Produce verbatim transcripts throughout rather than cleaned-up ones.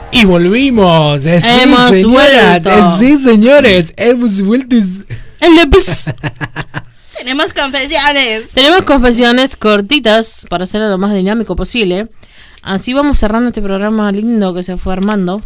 Y volvimos. Sí, hemos señoras, vuelto. Sí, señores. Hemos vuelto. Tenemos confesiones. Tenemos confesiones cortitas para hacerlo lo más dinámico posible. Así vamos cerrando este programa lindo que se fue armando.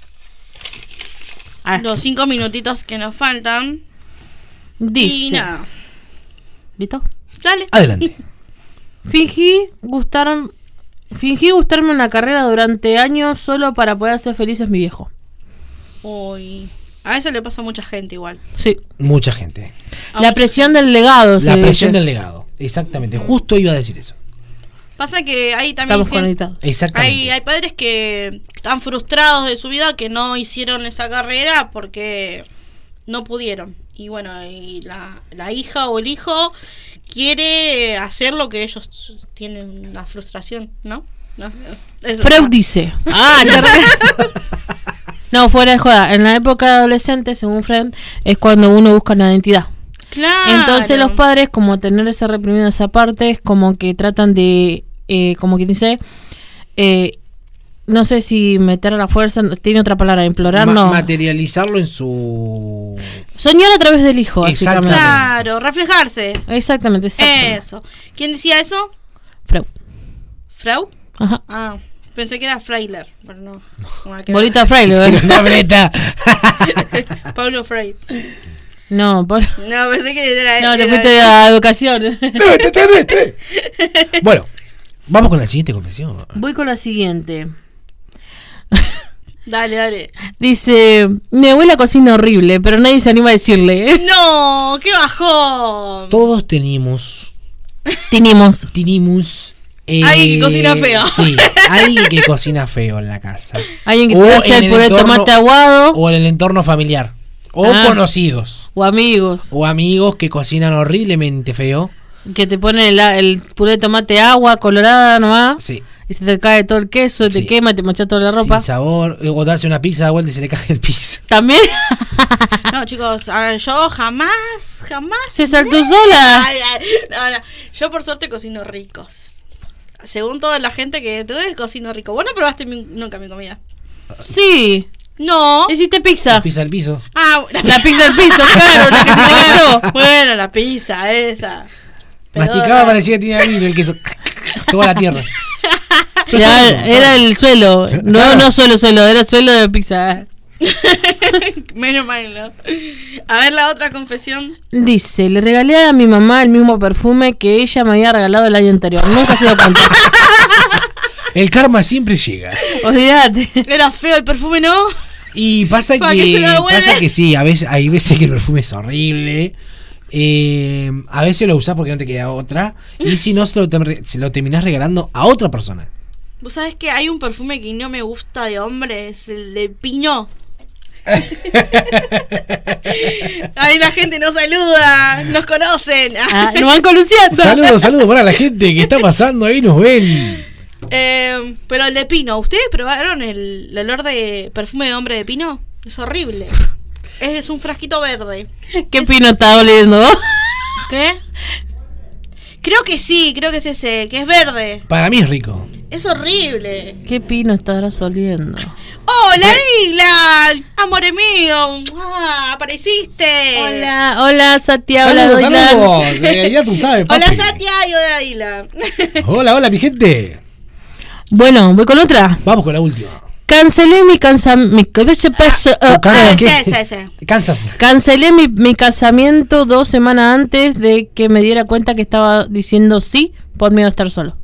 Ah. Los cinco minutitos que nos faltan. Dice. Y nada. ¿Listo? Dale. Adelante. Fingí gustar, fingí gustarme en la carrera durante años solo para poder hacer felices mi viejo. Uy. A eso le pasa a mucha gente igual. Sí. Mucha gente. La presión del legado. La presión del legado. Exactamente. Justo iba a decir eso. Pasa que hay también Estamos gente, conectados. Exactamente. hay, hay padres que están frustrados de su vida que no hicieron esa carrera porque no pudieron. Y bueno, y la, la hija o el hijo quiere hacer lo que ellos tienen una frustración, ¿no? ¿No? Eso Freud está. dice. Ah, ya re- No, fuera de joda. En la época de adolescente, según Freud, es cuando uno busca la identidad. Claro. Entonces los padres, como tener esa reprimida esa parte, es como que tratan de, eh, como quien dice, eh, no sé si meter a la fuerza, tiene otra palabra, implorar, Ma- no. materializarlo en su... Soñar a través del hijo, básicamente. Exactamente. Claro, reflejarse. Exactamente, exactamente. Eso. ¿Quién decía eso? Freud. ¿Freud? Ajá. Ah, pensé que era Freiler, pero no. nada que ver. Bolita Freud, ¿eh? Una breta. Paulo Freire. No, por... No, pensé que era no, te era- fuiste a educación. No, este terrestre. Bueno, vamos con la siguiente confesión. Voy con la siguiente. Dale, dale. Dice, mi abuela cocina horrible, pero nadie se anima a decirle. No, qué bajón. Todos tenemos... Tenemos. Tenemos... eh, Alguien que cocina feo. Sí, alguien que cocina feo en la casa. Alguien que O te hace en el el puré de entorno- tomate aguado. O en el entorno familiar. O Ah. conocidos. O amigos. O amigos que cocinan horriblemente feo. Que te ponen el, el puré de tomate agua colorada nomás. Sí. Y se te cae todo el queso, te Sí. quema, te mancha toda la ropa. Sin sabor. O darse una pizza de vuelta y se le cae el piso. También. No, chicos, a ver, yo jamás, jamás. César, tú sola. Ay, ay, no, no. Yo por suerte cocino ricos. Según toda la gente que tuve, cocino rico. ¿Vos no probaste mi- nunca mi comida? Sí. No. Hiciste pizza. La pizza al piso. Ah, La pizza del piso, claro, la que se te cayó. Bueno, la pizza esa. Pero- Masticaba, parecía que tenía vino el queso. Toda la tierra. Era, era el suelo. No, Claro. no solo suelo, era suelo de pizza. Menos mal, ¿no? A ver la otra confesión. Dice, le regalé a mi mamá el mismo perfume que ella me había regalado el año anterior. Nunca se dio cuenta. El karma siempre llega. Olvídate. Era feo el perfume, ¿no? Y pasa ¿Para qué que, se lo devuelve? pasa que sí, a veces, hay veces que el perfume es horrible. Eh, a veces lo usás porque no te queda otra. Y si no, se lo, tem- se lo terminás regalando a otra persona. Vos sabés que hay un perfume que no me gusta de hombre, es el de piño. Ahí la gente nos saluda, nos conocen. Ah, nos van conociendo. Saludos, saludos para la gente que está pasando ahí, nos ven. Eh, pero el de pino, ¿ustedes probaron el, el olor de perfume de hombre de pino? Es horrible. Es un frasquito verde. ¿Qué Es- pino está oliendo? ¿Qué? Creo que sí, creo que es ese, que es verde. Para mí es rico. Es horrible. ¿Qué pino estarás oliendo? ¡Hola, Dylan! ¡Amore mío! ¡Ah, apareciste! Hola, hola Satia, hola Saludos, Dylan. saludos. Eh, ya tú sabes, papi. Hola, Satia y hola, Dylan. Hola, hola, mi gente. Bueno, voy con otra. Vamos con la última. Cancelé mi casamiento. Ah, Ah, ¿qué? ese, ese, ese. Kansas. Cancelé mi, mi casamiento dos semanas antes de que me diera cuenta que estaba diciendo sí por miedo a estar solo.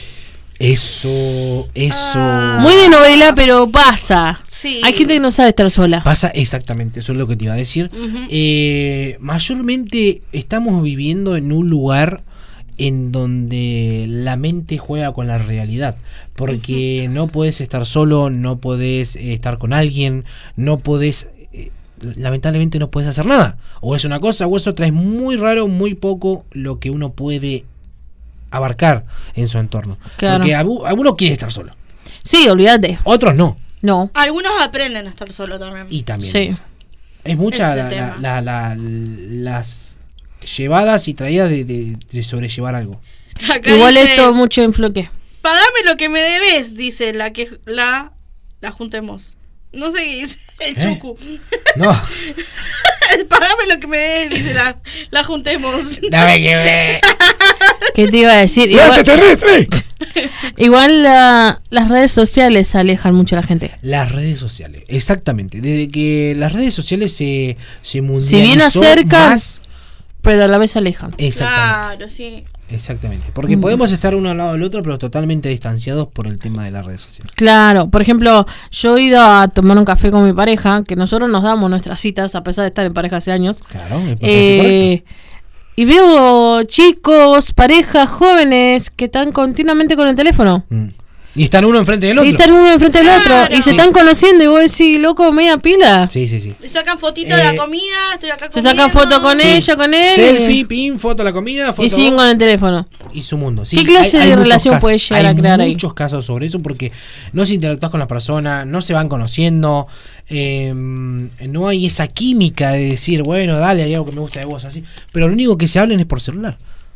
Eso, eso. Ah. Muy de novela, pero pasa. Sí. Hay gente que no sabe estar sola. Pasa exactamente, eso es lo que te iba a decir. Ujú. Eh, mayormente estamos viviendo en un lugar en donde la mente juega con la realidad, porque no podés estar solo, no podés eh, estar con alguien, no podés, eh, lamentablemente no podés hacer nada, o es una cosa o es otra, es muy raro, muy poco lo que uno puede abarcar en su entorno, Claro. porque algu- algunos quieren estar solo, Sí, olvídate. otros no, No. Algunos aprenden a estar solo también. y también Sí. es, es mucha Ese la- tema. la- la- la- las llevadas y traídas de, de- de sobrellevar algo. Acá Igual dice, esto mucho influye. pagame lo que me debes, dice la que la La juntemos. No sé qué dice el ¿Eh? Chucu. No. Pagame lo que me des, dice la, la juntemos. Dame que ve. ¿Qué te iba a decir? ¡Igual Igual, terrestre! igual la- las redes sociales alejan mucho a la gente. Las redes sociales, exactamente. Desde que las redes sociales se, se mundializó Si bien acercan, más, pero a la vez alejan. exactamente. Claro, sí. Exactamente, porque Mm. podemos estar uno al lado del otro, pero totalmente distanciados por el tema de las redes sociales. Claro, por ejemplo, yo he ido a tomar un café con mi pareja, que nosotros nos damos nuestras citas, a pesar de estar en pareja hace años. Claro, me parece Eh, y veo chicos, parejas, jóvenes que están continuamente con el teléfono. correcto. Mm. Y están uno enfrente del otro. Y están uno enfrente del Claro. otro. Y se Sí. están conociendo y vos decís, loco, media pila. Sí, sí, sí. Le sacan fotito de la Eh, comida, estoy acá Se comiendo. sacan foto con Sí. ella, con él. Selfie, pin, foto de la comida, foto Y siguen con el teléfono. y su mundo. Sí, ¿Qué clase de muchos relación casos, puede llegar hay a crear ahí? muchos casos sobre eso porque no se interactúas con la persona, no se van conociendo, eh, no hay esa química de decir, bueno, dale, hay algo que me gusta de vos, así. Pero lo único que se hablan es por celular.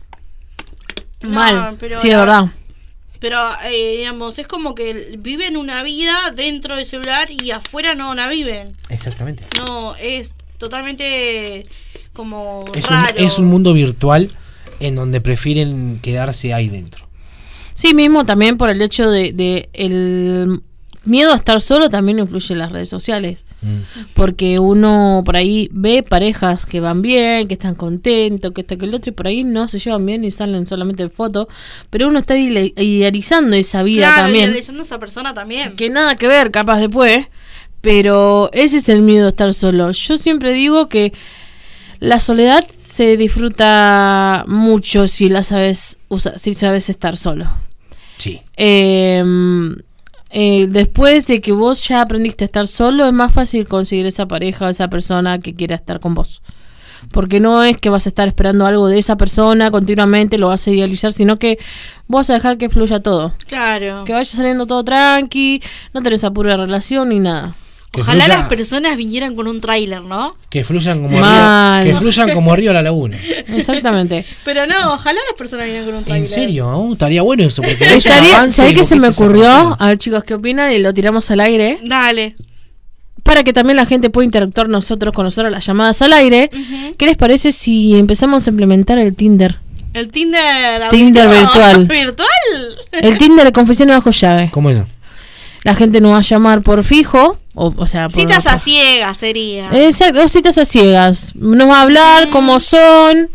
No, Mal. pero Sí, la- es verdad. Pero, eh, digamos, es como que viven una vida dentro del celular y afuera no la viven. Exactamente. No, es totalmente como Es un, raro. es un mundo virtual en donde prefieren quedarse ahí dentro. Sí, mismo también por el hecho de, de el miedo a estar solo también influye en las redes sociales. Mm. Porque uno por ahí ve parejas que van bien, que están contentos, que esto que el otro, y por ahí no se llevan bien y salen solamente en fotos. Pero uno está ide- idealizando esa vida Claro, también. idealizando a esa persona también. Que nada que ver, capaz después. Pero ese es el miedo a estar solo. Yo siempre digo que la soledad se disfruta mucho si la sabes usar, si sabes estar solo. Sí. Eh, eh, después de que vos ya aprendiste a estar solo, es más fácil conseguir esa pareja o esa persona que quiera estar con vos. Porque no es que vas a estar esperando algo de esa persona continuamente, lo vas a idealizar, sino que vos vas a dejar que fluya todo. Claro. Que vaya saliendo todo tranqui, no tenés apuro de relación ni nada. Que Ojalá fluya- las personas vinieran con un tráiler, ¿no? Que fluyan como Mal. río, que fluyan como río a la laguna. Exactamente. Pero no, ojalá las personas vinieran con un tráiler. ¿En serio? ¿No? Estaría bueno eso. Porque es un Estaría, avance ¿sabés de qué lo se que me es esa ocurrió? relación. A ver, chicos, ¿qué opinan? Y lo tiramos al aire. Dale. Para que también la gente pueda interactuar nosotros con nosotros las llamadas al aire. Ujú. ¿Qué les parece si empezamos a implementar el Tinder? El Tinder. Tinder virtual. ¿Virtual? El Tinder de confesiones bajo llave. ¿Cómo es eso? La gente nos va a llamar por fijo. O, o sea, por, Citas a por- ciegas sería. Exacto, o citas a ciegas. Nos va a hablar cómo son,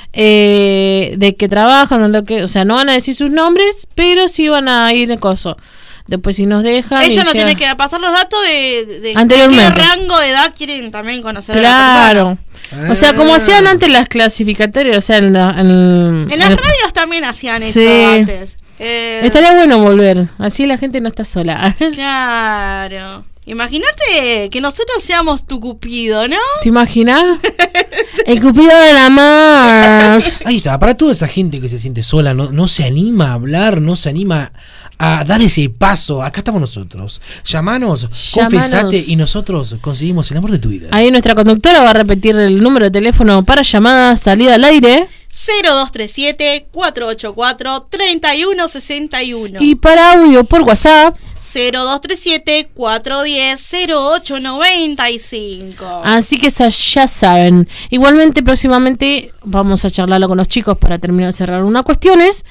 eh, de qué trabajan, o lo que, o sea, no van a decir sus nombres, pero sí van a ir de coso. Después si nos dejan. y Ella no llega- tiene que pasar los datos de, de Anteriormente. qué rango de edad quieren también conocer a la Claro. O sea, como Ah. hacían antes las clasificatorias, o sea, en, la- en- persona. En las en el- radios también hacían Sí. esto antes. Eh, Estaría bueno volver, así la gente no está sola. Claro. Imagínate que nosotros seamos tu cupido, ¿no? ¿Te imaginas? El cupido de la mar. Ahí está, para toda esa gente que se siente sola, no, no se anima a hablar, no se anima a dar ese paso, acá estamos nosotros. Llamanos, Llamanos. confesate y nosotros conseguimos el amor de tu vida. Ahí nuestra conductora va a repetir el número de teléfono para llamadas, salida al aire. cero dos tres siete, cuatro ocho cuatro, tres uno seis uno. Y para audio por WhatsApp. cero dos tres siete, cuatro uno cero, cero ocho nueve cinco. Así que esa ya saben. Igualmente, próximamente vamos a charlarlo con los chicos para terminar de cerrar unas cuestiones.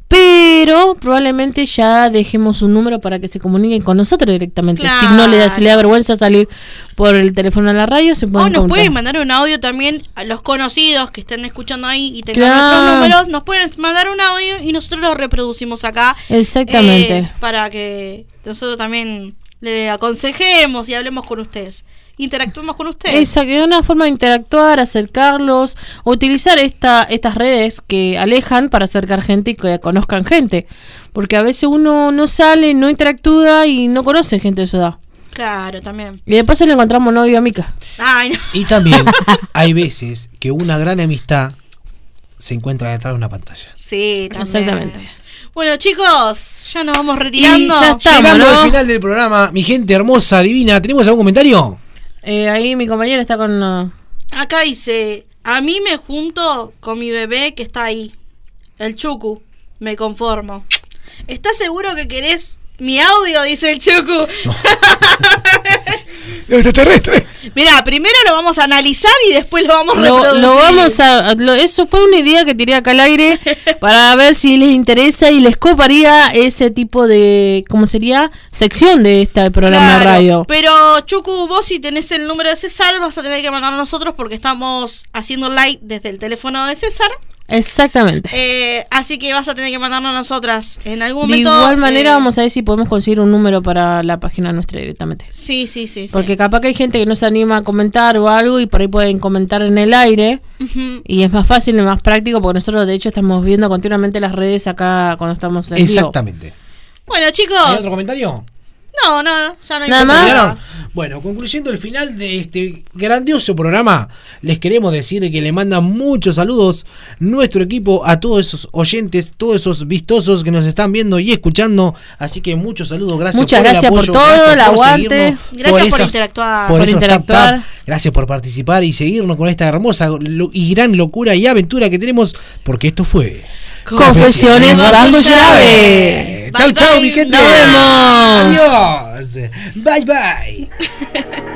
Pero probablemente ya dejemos un número para que se comuniquen con nosotros directamente. Claro. Si no le da, si le da vergüenza salir por el teléfono a la radio, se O pueden nos comunicar. pueden mandar un audio también a los conocidos que estén escuchando ahí y tengan Claro. nuestros números. Nos pueden mandar un audio y nosotros lo reproducimos acá. Exactamente. eh, para que nosotros también le aconsejemos y hablemos con ustedes. Interactuemos con ustedes. Exacto, es una forma de interactuar, acercarlos, o utilizar esta, estas redes que alejan para acercar gente y que conozcan gente. Porque a veces uno no sale, no interactúa y no conoce gente de su edad. Claro, también. Y de paso le encontramos novio a Mica. Ay, no. Y también hay veces que una gran amistad se encuentra detrás de una pantalla. Sí, también. Exactamente. Bueno, chicos, ya nos vamos retirando. Y ya está. Estamos, Llegando ¿no? al final del programa, mi gente hermosa, divina, ¿tenemos algún comentario? Eh, ahí mi compañera está con... uh, Acá dice, a mí me junto con mi bebé que está ahí, el Chucu, me conformo. ¿Estás seguro que querés Mi audio, dice el Chucu. Extraterrestre. Mira, primero lo vamos a analizar y después lo vamos a Lo, reproducir. lo vamos a, lo- eso fue una idea que tiré acá al aire para ver si les interesa y les coparía ese tipo de, ¿cómo sería? Sección de este programa de Claro, radio. pero Chucu, vos si tenés el número de César vas a tener que mandarlo a nosotros porque estamos haciendo live desde el teléfono de César. Exactamente. Eh, así que vas a tener que mandarnos a nosotras en algún De momento. igual manera eh, vamos a ver si podemos conseguir un número para la página nuestra directamente. Sí, sí, sí. sí. Porque capaz que hay gente que no se anima a comentar o algo y por ahí pueden comentar en el aire Ujú. y es más fácil y más práctico porque nosotros de hecho estamos viendo continuamente las redes acá cuando estamos en vivo. Exactamente. Bueno, chicos. ¿Hay otro comentario? No, no, ya no hay Nada más. más. ¿Terminaron? Bueno, concluyendo el final de este grandioso programa, les queremos decir que le mandan muchos saludos nuestro equipo a todos esos oyentes, todos esos vistosos que nos están viendo y escuchando. Así que muchos saludos, gracias Muchas por el gracias por apoyo, todo, gracias el por aguante. seguirnos, Gracias por esas- interactuar. por Por esos interactuar. tap, tap. Gracias por participar y seguirnos con esta hermosa lo- y gran locura y aventura que tenemos, porque esto fue Confesiones dando llave. Chau, Bye, chau, bye. mi gente. Nos vemos. Adiós. Bye, bye.